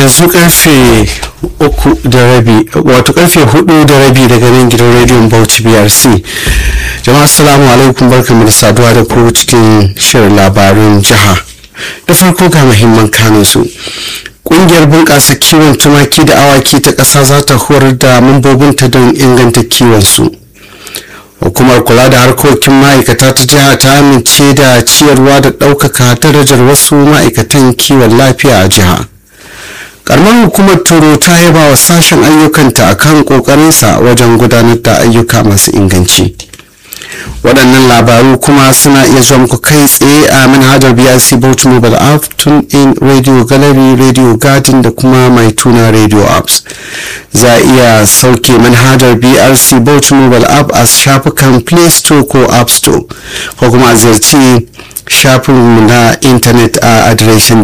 yanzu karfe 3:30 wato karfe 4:30 daga nan gidan rediyon Bauchi BRC. Jama'a assalamu alaikum, barkamu da saduwa da ku cikin shirin labarun jiha. Da farko ga muhimman kanun su. Kungiyar bunƙasa kiwon tumaki da awaki ta ƙasa za ta horar da mambobinta don inganta kiwon su. Hukumar kula da harkokin ma'aikata ta jiha ta amince da ciyarwa da ɗaukaka darajar wasu ma'aikatan kiwon lafiya a jiha. Karamar hukumar Turo ta yaba wa sashen ayyukanta akan ƙoƙarinsa wajen gudanar da ayyuka masu inganci. Waɗannan labaru kuma suna iya zuwa muku kai tsaye a manhajar BRC Bauchi Mobile App, TuneIn, Radio Gallery, Radio Garden da kuma mai tuna Radio Apps. Za a iya sauke manhajar BRC Bauchi Mobile App a shafukan Play Store ko App Store, ko kuma a ziyarci shafinmu na intanet a adireshin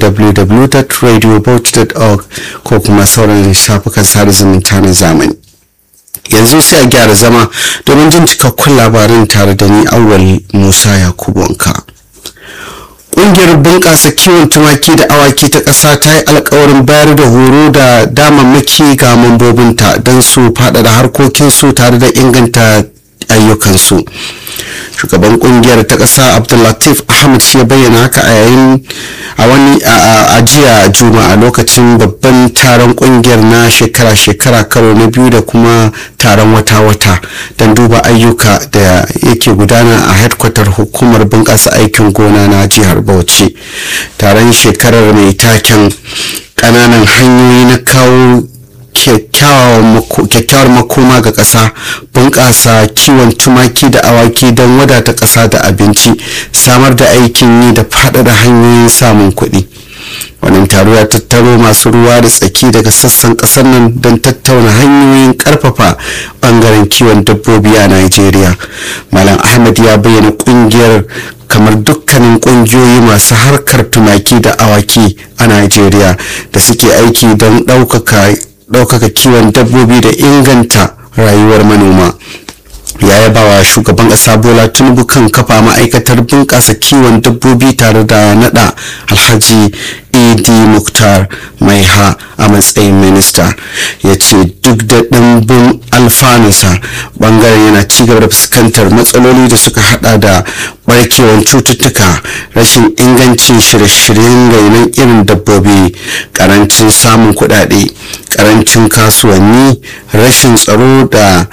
www.radiobauchi.org ko kuma sauran shafukan sada zumunta na zamani. Yanzu sai a gyara zama domin jin cikakkun labarin tare da ni Awwal Musa Yakubu Wanka. Ƙungiyar bunƙasa kiwon tumaki da awaki ta ƙasa ta yi alƙawarin bayar da horo da damammaki ga mambobinta don su faɗaɗa harkokinsu tare da inganta ayyukansu. Shugaban kungiyar ta ƙasa Abdullatif Ahmad shi ya bayyana haka a yayin a jiya Juma'a lokacin babban taron kungiyar na shekara-shekara karo na biyu da kuma taron wata-wata don duba ayyuka da yake gudana a headquarter hukumar bunƙasa aikin gona na jihar Bauchi. Taron shekarar mai taken ƙananan hanyoyi na kawo kyakkyawar makoma ga ƙasa, bunƙasa kiwon tumaki da awaki don wadata ƙasa da abinci, samar da aikin yi da faɗaɗa hanyoyin samun kuɗi. Wannan taro ya tattaro masu ruwa da tsaki daga sassan ƙasar nan don tattauna hanyoyin ƙarfafa ɓangaren kiwon dabbobi a Najeriya. Malam Ahmad ya bayyana ƙungiyar kamar dukkanin ƙungiyoyi masu harkar tumaki da awaki a Najeriya da suke aiki don ɗaukaka kiwon dabbobi da inganta rayuwar manoma. Ya yaba wa shugaban ƙasa Bola Tinubu kan kafa ma'aikatar bunƙasa kiwon dabbobi tare da nada Alhaji Idi Muktar Maiha a matsayin minista. Ya ce duk da ɗimbin alfanunsa, ɓangaren yana ci gaba da fuskantar matsaloli da suka hada da barkewar cututtuka, rashin ingancin shirye-shiryen rainon irin dabbobi, ƙarancin samun kuɗaɗe, ƙarancin kasuwanni, rashin tsaro da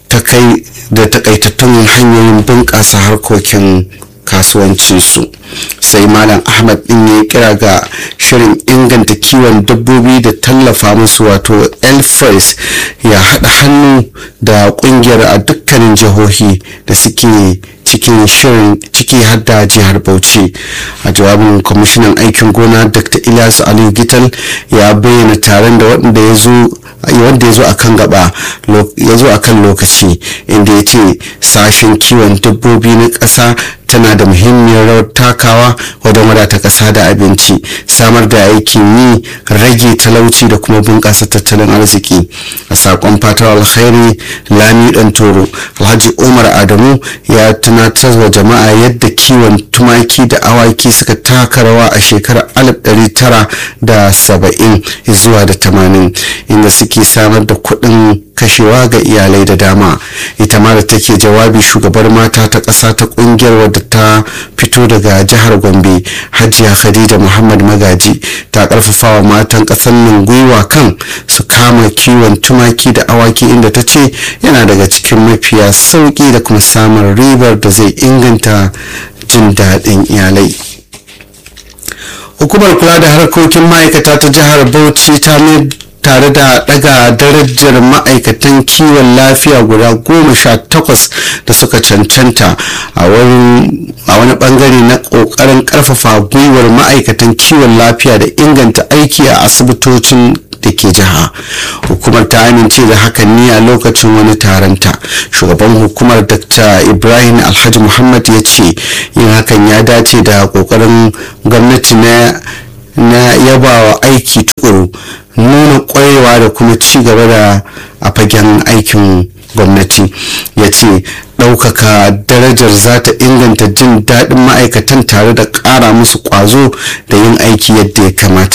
takaitattun hanyoyin bunƙasa harkokin kasuwancinsu. Sai Malam Ahmad din ya kira ga shirin inganta kiwon dabbobi da tallafa musu wato elfres ya haɗa hannu da ƙungiyar a dukkanin jihohi da suke cikin shirin, ciki har da jihar Bauchi. A jawabin kwamishinan aikin gona Dr. Ilyasu Aliyu Gital ya bayyana taron da wanda ya zo akan gaba, ya zo akan lokaci, inda ya ce sashen kiwon dabbobi na ƙasa tana da muhimmiyar rawar takawa wajen wadata ƙasa da abinci, samar da aikin yi, rage talauci da kuma bunƙasa tattalin arziki. A saƙon fatar alkhairi Lami Dan Toro, Alhaji Umar Adamu ya tunatar wa jama'a yadda kiwon tumaki da awaki suka taka rawa a shekarar 1970 zuwa da 80, inda suke samar da kuɗin kashewa ga iyalai da dama. Ita ma da take jawabi, shugabar mata ta ƙasa ta ƙungiyar wadda ta fito daga jihar Gombe, Hajiya Khadija Muhammad Magaji, ta ƙarfafa wa matan ƙasar nan gwiwa kan su kama kiwon tumaki da awaki, inda ta ce yana daga cikin mafiya sauƙi da kuma samun ribar da zai inganta jin daɗin iyalai. Hukumar kula da harkokin ma'aikata ta jihar Bauchi ta tare da daga darajar ma'aikatan kiwon lafiya guda 18 da suka cancanta a wani bangare na kokarin karfafa gwiwar ma'aikatan kiwon lafiya da inganta aiki a asibitocin da ke jiha. Hukumar ta amince da hakan ne a lokacin wani taronta. Shugaban hukumar Dr. Ibrahim Alhaji Muhammad ya ce yin hakan ya dace da kokarin gwamnati na yabawa aiki tukuru, nuna kwarewa da kuma ci gaba da a fagen aikin gwamnati. Ya ce ɗaukaka darajar za ta inganta jin daɗin ma'aikatan tare da ƙara musu ƙwazo da yin aiki yadda ya kamata.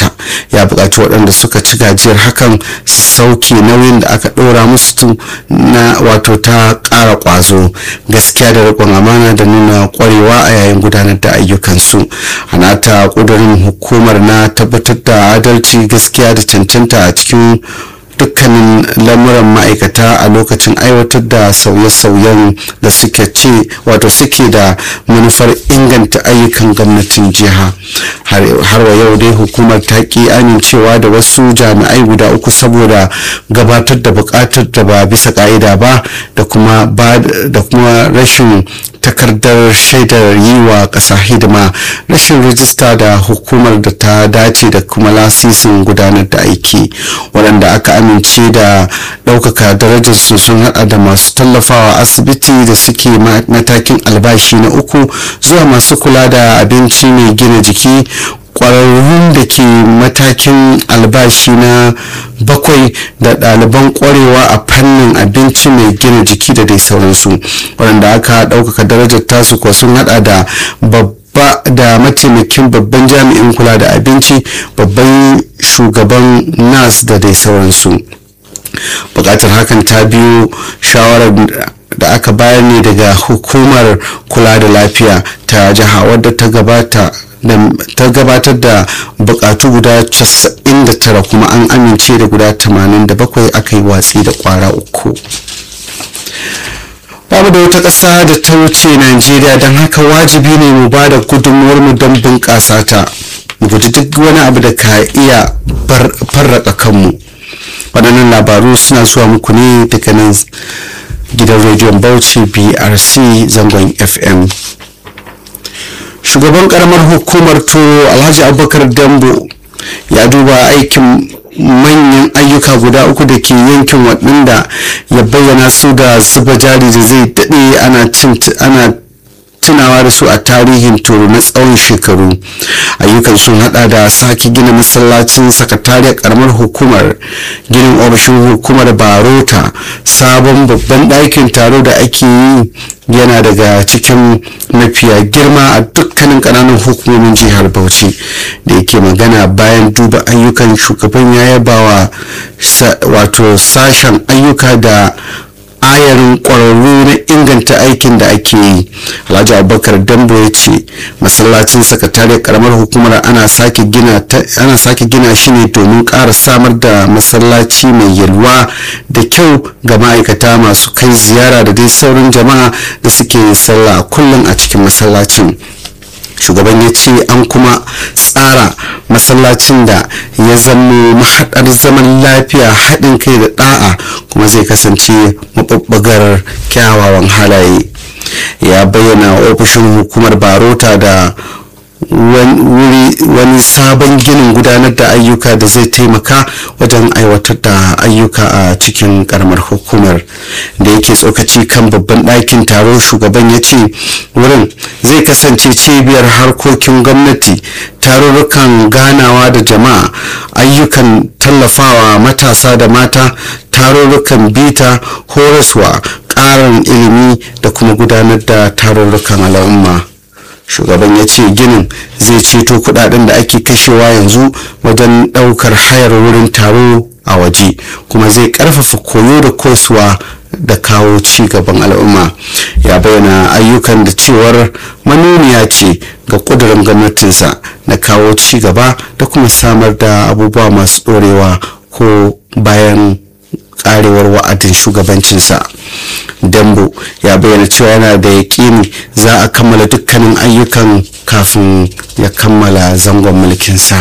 ya buƙaci waɗanda suka ci gajiyar hakan sauke nauyin da aka ɗora musu na wato ta ƙara ƙwazo, gaskiya da riƙon amana da nuna ƙwarewa a yayin gudanar da ayyukansu. Ana ta ƙudurin hukumar na tabbatar da adalci, gaskiya da cancanta a cikin dukkanin lamuran ma'aikata a lokacin aiwatar da sauye-sauyen da suke da manufar inganta ayyukan gwamnatin jiha. Har wa yau dai hukumar ta ki amincewa da wasu jami'ai guda uku saboda gabatar da bukatar da ba bisa ka'ida ba da kuma rashin takardar shaidar yi wa ƙasa hidima, rashin rijista da hukumar da ta dace da kuma lasisin gudanar da aiki. Waɗanda aka amince da ɗaukaka darajarsu sun haɗa da masu tallafawa asibiti da suke matakin albashi na 3 zuwa masu kula da abinci mai gina jiki, ƙwararrun da ke matakin albashi na 7 da ɗaliban ƙwarewa a fannin abinci mai gina jiki da dai sauransu. Waɗanda aka ɗaukaka darajar tasu kuwa sun haɗa da da mataimakin babban jami'in kula da abinci, babban shugaban nas da dai sauransu. Bukatar hakan ta biyo shawarar da aka bayar ne daga hukumar kula da lafiya ta jiha wadda ta gabatar da bukatu guda 99 kuma an amince da guda 87 aka yi watsi da kwara 3. babu da wata ƙasa da ta wuce Najeriya, don haka wajibi ne mu ba da gudunmuwar mu don bunƙasa ta, mu guji duk wani abu da ka iya farraka kanmu. Waɗannan labaru suna zuwa muku ne daga nan gidan rediyon Bauchi BRC zangon FM. Shugaban karamar hukumar Toro Alhaji Abubakar Dambo ya duba aikin manyan ayyuka guda 3 da ke yankin waɗanda ya bayyana su da zuba jari da zai daɗe ana tunawa da su a tarihin Toro na tsawon shekaru. Ayyukan sun hada da sake gina masallacin sakatariyar karamar hukumar, ginin ofishin hukumar Barota, sabon babban ɗakin taro da ake yi yana daga cikin mafiya girma a dukkanin ƙananan hukumomin jihar Bauchi. Da yake magana bayan duba ayyukan, shugaban ya yaba wa wato sashen ayyuka da ayarin ƙwararru na inganta aikin da ake yi. Alhaji Abubakar Dambo ya ce masallacin sakatariyar karamar hukumar ana sake gina shi ne domin ƙara samar da masallaci mai yalwa da kyau ga ma'aikata masu kai ziyara da dai sauran jama'a da suke sallah kullum a cikin masallacin. Shugaban ya ce an kuma tsara masallacin da ya zama mahaɗar zaman lafiya, haɗin kai da ɗa'a, kuma zai kasance maɓuɓɓugar kyawawan halaye. Ya bayyana ofishin hukumar Barota da wani sabon ginin gudanar da ayyuka da zai taimaka wajen aiwatar da ayyuka a cikin karamar hukumar. Da yake tsokaci kan babban ɗakin taro, shugaban ya ce wurin zai kasance cibiyar harkokin gwamnati, tarurrukan ganawa da jama'a, ayyukan tallafawa matasa da mata, tarurrukan bita, horaswa, ƙarin ilimi da kuma gudanar da tarurrukan al'umma. Shugaban ya ce ginin zai ceto kudaden da ake kashewa yanzu wajen daukar hayar wurin taro a waje, kuma zai karfafa koyo da kosuwa da kawo ci gaban al'umma. Ya bayyana ayyukan da cewar manuniya ce ga kudurin gwamnatinsa na kawo ci gaba da kuma samar da abubuwa masu dorewa ko bayan karewar wa'adin shugabancinsa. Dambo ya bayyana cewa yana da yaƙini za a kammala dukkanin ayyukan kafin ya kammala zangon mulkinsa.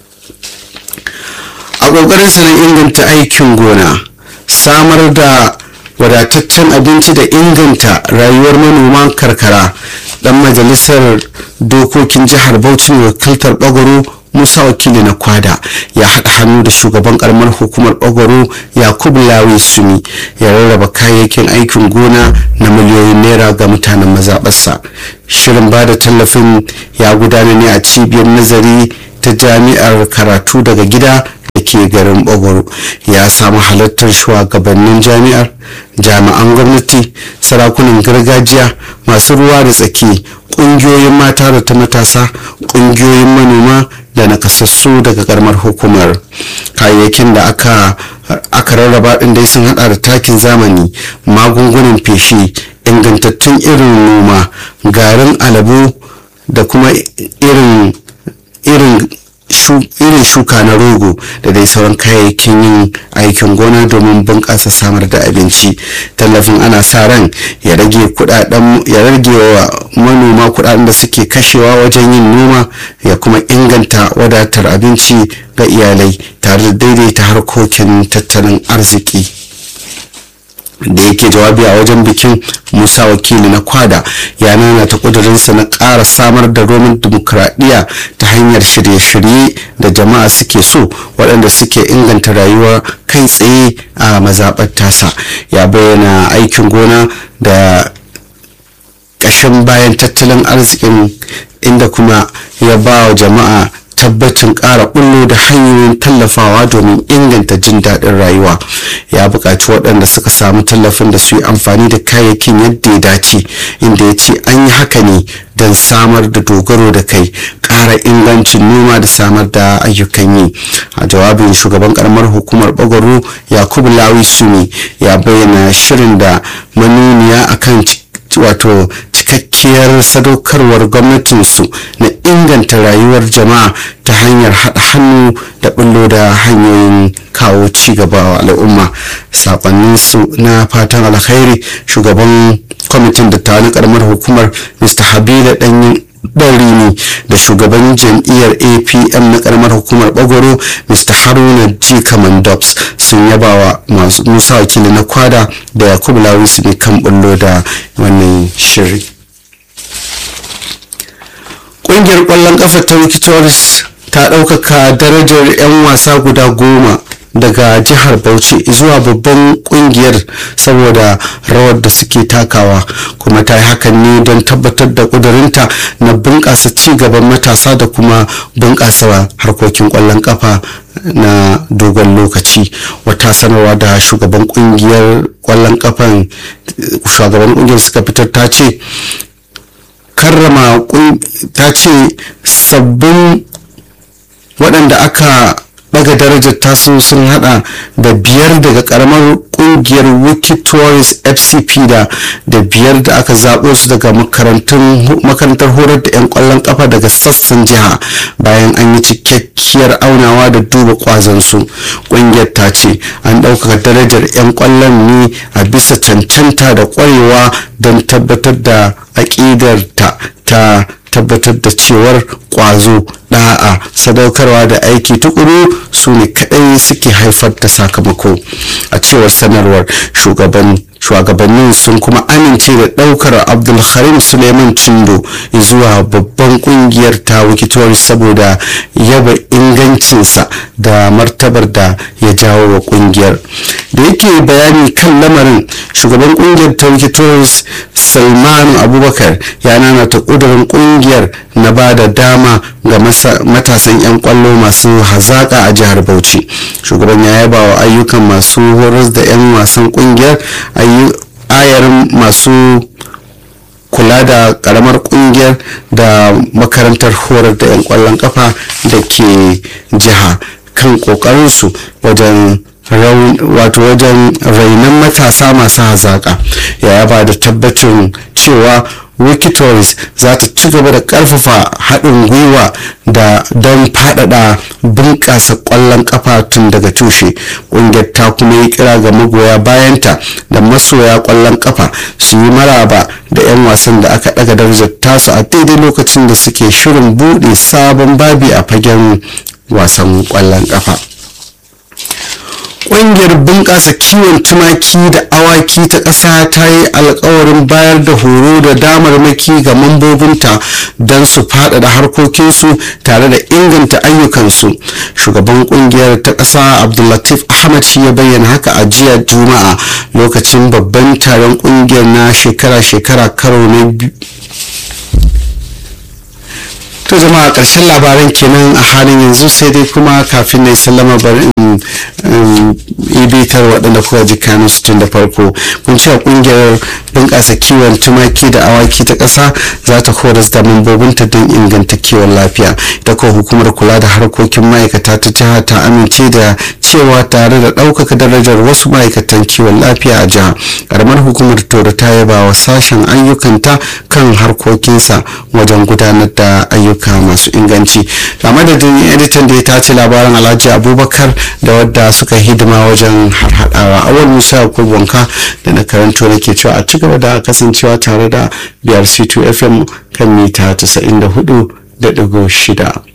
A ƙoƙarinsa na inganta aikin gona, samar da wadataccen abinci da inganta rayuwar manoman karkara, dan majalisar dokokin jihar Bauchi ne wakiltar Bagoro Musa Wakili na Kwada ya haɗa hannu da shugaban karamar hukumar Bagoro Yakubu Lawi Sumi ya rarraba kayayyakin aikin gona na miliyoyin naira ga mutanen mazaɓarsa. Shirin ba da tallafin ya gudana ne a cibiyar nazari ta jami'ar karatu daga gida da ke garin Bagoro. Ya samu halartar shugabannin jami'ar, jami'an gwamnati, sarakunan gargajiya, masu ruwa da tsaki, ƙungiyoyin mata da ta matasa, ƙungiyoyin manoma da nakasassu daga karamar hukumar. Kayayyakin da aka rarraba ɗin dai sun hada da takin zamani, magungunan feshi, ingantattun irin noma, garin alabo da kuma irin shuka na rogo da dai sauran kayayyakin yin aikin gona domin bunƙasa samar da abinci. Tallafin ana sa ran ya rage wa manoma kudaden da suke kashewa wajen yin noma, ya kuma inganta wadatar abinci ga iyalai tare da daidaita harkokin tattalin arziki. Da yake jawabi a wajen bikin, Musa Wakili na Kwada ya nana ta kudurinsa na ƙara samar da roman dimokuraɗiyya ta hanyar shirye-shirye da jama'a suke so, waɗanda suke inganta rayuwa kai tsaye a mazaɓar tasa. Ya bayyana aikin gona da ƙashin bayan tattalin arzikin, inda kuma ya ba wa jama'a tabbacin ƙara bullo da hanyoyin tallafawa domin inganta jin daɗin rayuwa. Ya buƙaci waɗanda suka samu tallafin da su yi amfani da kayayyakin yadda ya dace, inda ya ce an yi haka ne don samar da dogaro da kai, ƙara ingancin noma da samar da ayyukan yi. A jawabin, shugaban karamar hukumar Bagwaro Yakubu Lawi Sumi ya bayyana shirin da manuniya akan wato cikakkiyar sadaukarwar gwamnatinsu na inganta rayuwar jama'a ta hanyar haɗa hannu da bullo da hanyoyin kawo cigaba wa al'umma. Sakonninsu na fatan alkhairi, shugaban kwamitin da na karamar hukumar Mr. Habila Ɗanrini da shugaban jam'iyyar APM na karamar hukumar Bagwaro Mr. Haruna G. Kamandops sun yaba wa Musa Wakili na Kwada da Yakubu Lawi su ne kan bullo da wannan shiri. Ƙungiyar ƙwallon ƙafa ta Wikitoris ta ɗaukaka darajar 'yan wasa guda 10 daga jihar Bauchi zuwa babban kungiyar saboda rawar da suke takawa, kuma ta yi hakan ne don tabbatar da kudurinta na bunƙasa ci gaban matasa da kuma bunƙasa harkokin ƙwallon ƙafa na dogon lokaci. Wata sanarwa da shugaban kungiyar ƙwallon ƙafan suka fitar ta ce sabbin waɗanda aka daga darajar tasu sun hada da 5 daga karamar kungiyar Wikitoris FCP da 5 da aka zaɓo su daga makarantar horar da 'yan ƙwallon ƙafa daga sassan jiha bayan an yi cikakkiyar aunawa da duba ƙwazonsu. Ƙungiyar ta ce an ɗaukaka darajar 'yan ƙwallon ne a bisa cancanta da ƙwarewa don tabbatar da aƙidarta ta tabbatar da cewar ƙwazo, da'a, sadaukarwa da aiki tukuru su ne kadai suke haifar da sakamako. A cewar sanarwar, shugabannin sun kuma amince da daukar Abdulkarim Suleiman Cindo zuwa babban kungiyar ta Wikitoris saboda yaba ingancinsa da martabar da ya jawo wa kungiyar. Da yake bayani kan lamarin, shugaban kungiyar ta Wikitoris Salman Abubakar ya nanata kudurin kungiyar na ba da dama ga matasan 'yan kwallo masu hazaka a jihar Bauchi. Shugaban ya yaba wa ayyukan masu horar da 'yan wasan kungiyar, ayarin masu kula da karamar kungiyar da makarantar horar da 'yan kwallon kafa da ke jiha kan kokarinsu wajen rainon matasa masu hazaka. Ya yaba da tabbacin cewa Wikitoris za ta ci gaba da karfafa haɗin gwiwa don faɗaɗa bunƙasa ƙwallon ƙafa tun daga tushe. Ƙungiyar ta kuma yi kira ga magoya bayanta da masoya ƙwallon ƙafa su yi maraba da 'yan wasan da aka ɗaga darajar tasu a daidai lokacin da suke shirin buɗe sabon babi a fagen wasan ƙwallon ƙafa. Ƙungiyar bunƙasa kiwon tumaki da awaki ta ƙasa ta yi alkawarin bayar da horo da damarmaki ga mambobinta don su faɗaɗa harkokinsu tare da inganta ayyukansu. Shugaban ƙungiyar ta ƙasa Abdullatif Ahmad shi ya bayyana haka a jiya Juma'a lokacin babban taron ƙungiyar na shekara-shekara karo na to jama'a ƙarshen labaran kenan a halin yanzu, sai dai kuma kafin na sallama bari in ibitar waɗanda kuka ji kanun su tun da farko. Kun ce ƙungiyar bunƙasa kiwon tumaki da awaki ta ƙasa za ta horas da mambobinta don inganta kiwon lafiya. Da ko hukumar kula da harkokin ma'aikata ta jiha ta amince da cewa tare da ɗaukaka darajar wasu ma'aikatan kiwon lafiya a jiha. Ƙaramar hukumar Toro ta yaba wa sashen ayyukanta kan harkokinsa wajen gudanar da ayyuka masu inganci. A madadin editan da ya tace labaran Alhaji Abubakar da wadda suka hidima wajen harhaɗawa, Awal Musa Yakubonka da na karanto nake cewa a ci gaba da kasancewa tare da BRC2 FM kan mita 94.6.